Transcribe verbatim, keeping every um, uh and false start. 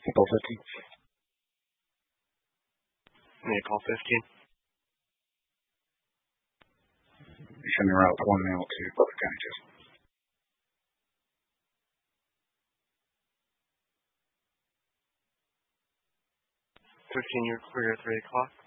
April fifteenth. April fifteenth. You send me route one mail to Butler County Jail. fifteen, you're clear at three o'clock.